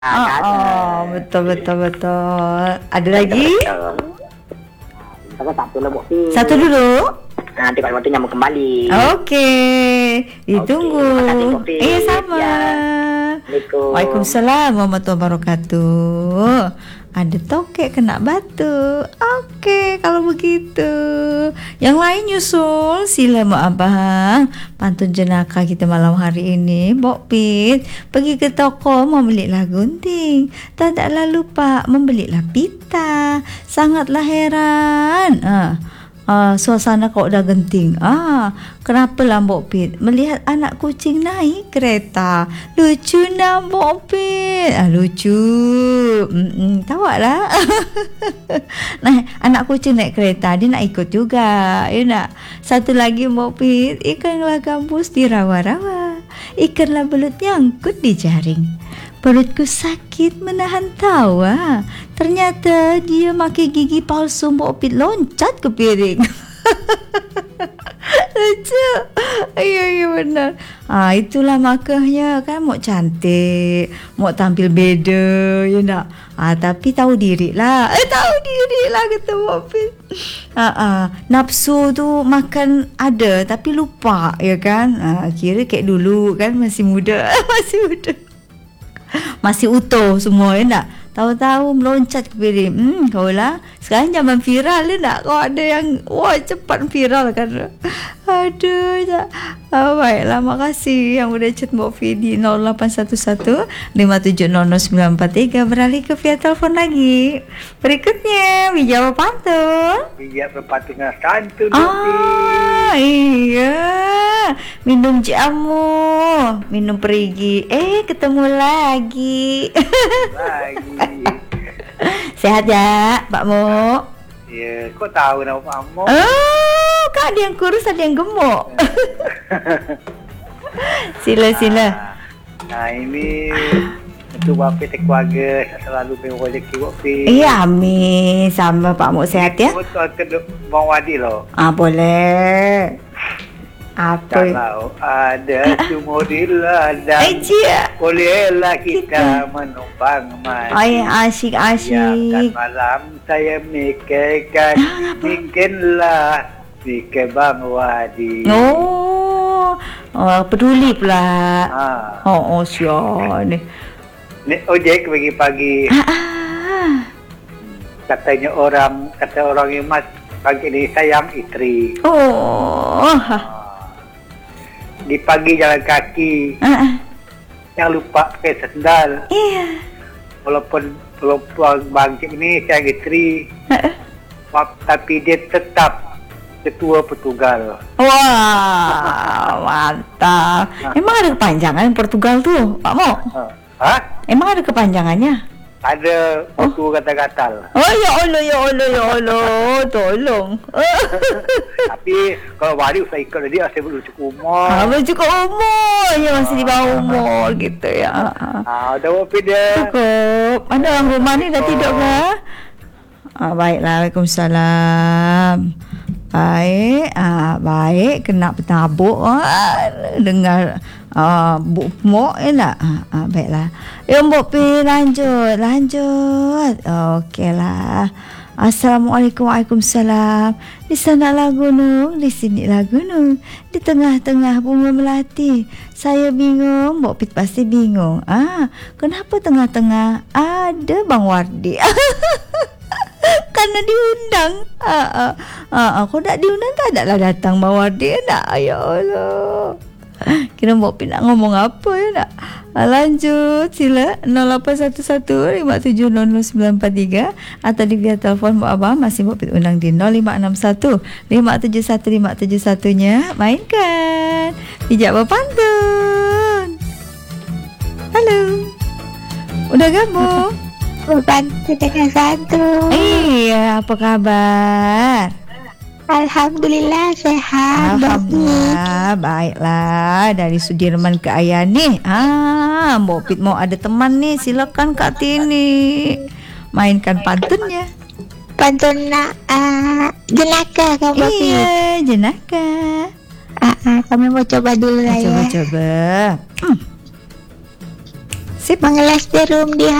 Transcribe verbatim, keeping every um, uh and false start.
Ah, kan? oh, betul betul betul. Ada lagi? Betul. Satu lah buat pi. Satu dulu. Nanti kalau waktu nyambung kembali. Okey. Ditunggu. Okay, eh sama. Ya. Assalamualaikum. Waalaikumsalam warahmatullahi wabarakatuh. Ada tokek kena batu. Okey, kalau begitu. Yang lain nyusul, sila mak abang. Pantun jenaka kita malam hari ini. Bok Pit, pergi ke toko mau belilah gunting. Tak taklah lupa membelilah pita. Sangatlah heran. Ah. Uh, suasana kau dah genting. Ah, kenapa lah Mbok Pit melihat anak kucing naik kereta? Lucu nak Mbok Pit. Ah, lucu. Mm-mm, tawaklah. Nah, anak kucing naik kereta, dia nak ikut juga. Ya nak. Satu lagi Mbok Pit, ikanlah gambus di rawa-rawa. Ikanlah belut nyangkut di jaring. Perutku sakit menahan tawa. Ternyata dia makai gigi palsu Mbok Pit loncat ke piring. Lucu. Ya, ya benar. Ah, itulah makanya kan mau cantik, mau tampil beda, ya nak. Ah, tapi tahu diri lah. Eh, tahu diri lah kata Mbok Pit. Ah, ah, nafsu tu makan ada tapi lupa, ya kan? Ah, kira kayak dulu kan masih muda, masih muda. Masih utuh semua, ya tak? Tahu-tahu meloncat ke piring. Hmm, kau lah. Sekarang zaman viral, ya tak? Kau ada yang, wah cepat viral kan? Aduh, tak. Oh, baiklah, makasih yang sudah chat Mbok Fi di nol lapan satu satu lima tujuh nol nol sembilan empat tiga. Beralih ke via telefon lagi. Berikutnya, Wijaya Pantun. Wijaya berpantun dengan santun. Ah, iya. Minum jamu, minum perigi. Eh, ketemu lagi. Lagi. Sehat ya, Pak Mo? Ya, kau tahu nama Pak Mo? Oh, kan ada yang kurus, ada yang gemuk. Sila, sila. Nah, ini untuk Bapak keluarga selalu membawa rezeki Bapak. Ya, amin. Sama Pak Mo sehat ya? Betul ke Bang Wadi loh. Ah, boleh. Apa? Kalau ada sumur di ladang, Eh, cia. bolehlah kita menumpang mandi. Ay, asyik, asyik. Ya, kan malam saya mikirkan, Ah, apa? bikinlah pikir Bang Wadi. Oh, oh peduli pula. Ah. Oh, oh, sial ni. Ni ojek pagi-pagi. Ah, ah. Katanya orang, kata orang yang mas pagi ni sayang isteri. Oh, ha. Di pagi jalan kaki, Ah, ah. yang lupa pakai sandal. Iya. Walaupun walaupun bangkit ni sayang isteri, Ah, ah. wap- tapi dia tetap ketua Portugal. Wah, mantap. Emang ada kepanjangan Portugal tu, Pak Mo? Ha? Emang ada kepanjangannya? Ada waktu kata-katal. Oh, ya Allah, ya Allah, ya Allah. Tolong. Tapi kalau Wadi usah ikut dia, saya belum cukup umur. Ah, belum cukup umur. Ya, masih di bawah umur gitu ya. Ah, Ah, dah berapa dia? cukup. Ada orang rumah ni dah tidur ke? Ah, baiklah. Waalaikumsalam. Baik. Ah, baik. Kena petabuk. Ah, dengar ah, Buk Mok ya tak? Ah, ah, baiklah. Ya, Mbok Pi lanjut. Lanjut. Okeylah. Assalamualaikum. Waalaikumsalam. Di sanalah gunung, di sinilah gunung, di tengah-tengah bunga melati. Saya bingung, Mbok Pit pasti bingung. Ah, kenapa tengah-tengah ada Bang Wardi? Karena diundang. Ah, ah, ah, ah. Kau tak diundang tak adaklah datang Bang Wardi nak. Ya Allah. Kira Mbok Pit nak ngomong apa ya nak? Lanjut, sila nol lapan satu satu lima tujuh nol nol sembilan empat tiga atau di via telefon Mbok Abang masih Mbok Pit undang di nol lima enam satu lima tujuh satu lima tujuh satu nya. Mainkan Bijak Berpantun. Halo. Udah gabung? Berbantu dengan santun. Iya, apa kabar? Alhamdulillah sehat. Alhamdulillah, baiklah. Dari Sudirman ke Ayani. Ah, Mbok Pit mau ada teman nih. Silakan Kak Tini. Mainkan pantunnya. Pantun nak uh, jenaka kan Bapak? Iya, jenaka. Ah, ah, kami mau coba dulu lah ya. Coba-coba. Hmm. Sip. mengelas jarum di